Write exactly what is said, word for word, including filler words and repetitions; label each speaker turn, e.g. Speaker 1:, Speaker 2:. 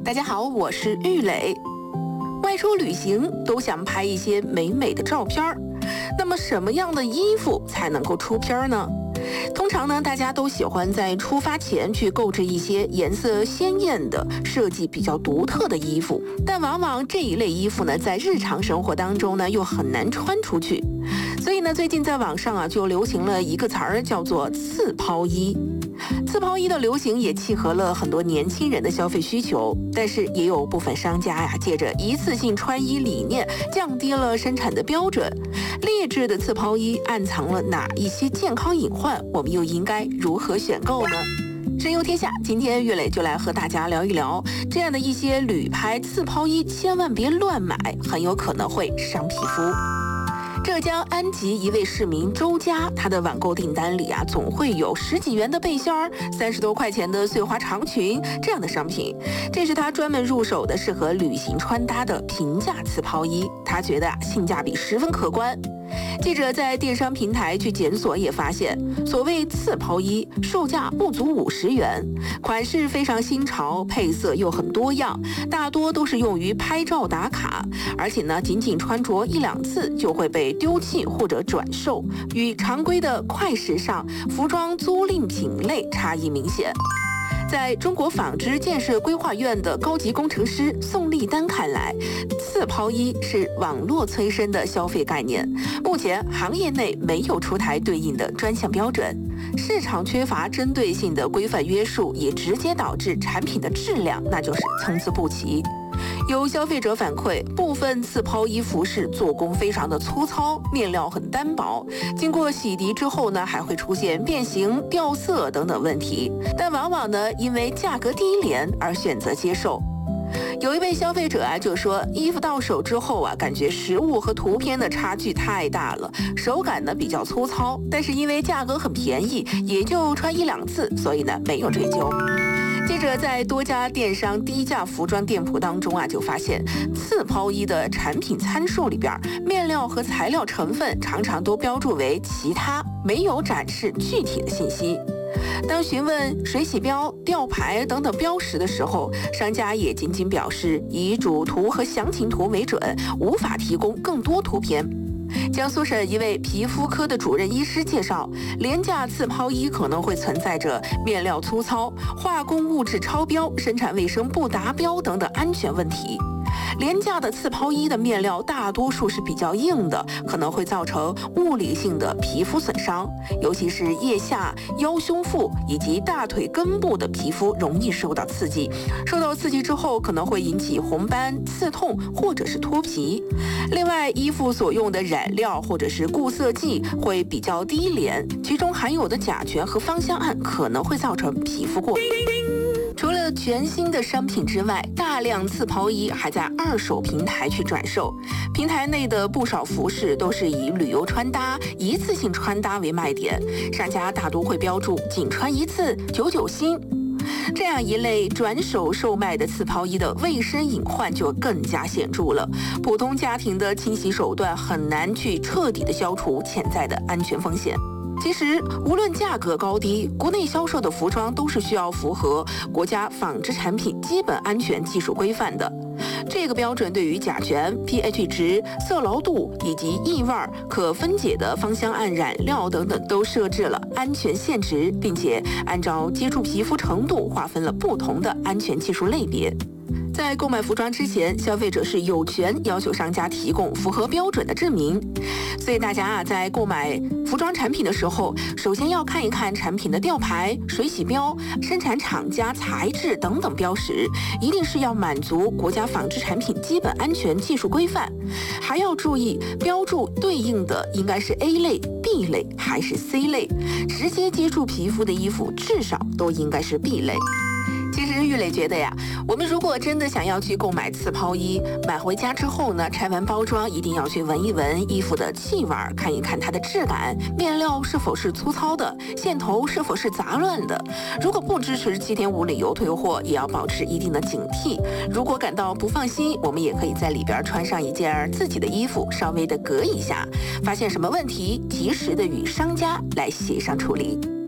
Speaker 1: 大家好，我是玉磊。外出旅行都想拍一些美美的照片儿，那么什么样的衣服才能够出片呢？通常呢，大家都喜欢在出发前去购置一些颜色鲜艳的、设计比较独特的衣服，但往往这一类衣服呢，在日常生活当中呢，又很难穿出去。所以呢，最近在网上啊，就流行了一个词儿，叫做刺抛衣。刺抛衣的流行也契合了很多年轻人的消费需求，但是也有部分商家呀，借着一次性穿衣理念，降低了生产的标准。劣质的刺抛衣暗藏了哪一些健康隐患？我们又应该如何选购呢？深游天下，今天岳磊就来和大家聊一聊这样的一些旅拍刺抛衣，千万别乱买，很有可能会伤皮肤。浙江安吉一位市民周家，他的网购订单里啊，总会有十几元的背心儿、三十多块钱的碎花长裙这样的商品。这是他专门入手的适合旅行穿搭的平价刺抛衣，他觉得啊，性价比十分可观。记者在电商平台去检索也发现，所谓刺抛衣售价不足五十元，款式非常新潮，配色又很多样，大多都是用于拍照打卡，而且呢，仅仅穿着一两次就会被丢弃或者转售，与常规的快时尚服装租赁品类差异明显。在中国纺织建设规划院的高级工程师宋立丹看来，刺抛衣是网络催生的消费概念，目前行业内没有出台对应的专项标准，市场缺乏针对性的规范约束，也直接导致产品的质量那就是参差不齐。有消费者反馈，部分刺抛衣服饰做工非常的粗糙，面料很单薄，经过洗涤之后呢，还会出现变形、掉色等等问题，但往往呢，因为价格低廉而选择接受。有一位消费者啊，就说衣服到手之后啊，感觉实物和图片的差距太大了，手感呢比较粗糙，但是因为价格很便宜，也就穿一两次，所以呢没有追究。记者在多家电商低价服装店铺当中啊，就发现刺抛衣的产品参数里边，面料和材料成分常常都标注为其他，没有展示具体的信息。当询问水洗标、吊牌等等标识的时候，商家也仅仅表示以主图和详情图为准，无法提供更多图片。江苏省一位皮肤科的主任医师介绍，廉价刺抛衣可能会存在着面料粗糙、化工物质超标、生产卫生不达标等等安全问题。廉价的刺抛衣的面料大多数是比较硬的，可能会造成物理性的皮肤损伤，尤其是腋下、腰胸腹以及大腿根部的皮肤容易受到刺激，受到刺激之后可能会引起红斑、刺痛或者是脱皮。另外，衣服所用的染料或者是固色剂会比较低廉，其中含有的甲醛和芳香胺可能会造成皮肤过敏。除了全新的商品之外，大量刺抛衣还在二手平台去转售。平台内的不少服饰都是以旅游穿搭、一次性穿搭为卖点，商家大多会标注仅穿一次，九九新。这样一类转手售卖的刺抛衣的卫生隐患就更加显著了，普通家庭的清洗手段很难去彻底的消除潜在的安全风险。其实，无论价格高低，国内销售的服装都是需要符合国家纺织产品基本安全技术规范的。这个标准对于甲醛、pH 值、色牢度以及异味、可分解的芳香胺染料等等都设置了安全限值，并且按照接触皮肤程度划分了不同的安全技术类别。在购买服装之前，消费者是有权要求商家提供符合标准的证明。所以大家啊，在购买服装产品的时候，首先要看一看产品的吊牌、水洗标、生产厂家、材质等等标识，一定是要满足国家纺织产品基本安全技术规范。还要注意标注对应的应该是 A 类、B 类还是 C 类，直接接触皮肤的衣服至少都应该是 B 类。其实玉磊觉得呀，我们如果真的想要去购买刺抛衣，买回家之后呢，拆完包装一定要去闻一闻衣服的气味，看一看它的质感，面料是否是粗糙的，线头是否是杂乱的。如果不支持七天无理由退货，也要保持一定的警惕。如果感到不放心，我们也可以在里边穿上一件自己的衣服，稍微的隔一下，发现什么问题，及时的与商家来协商处理。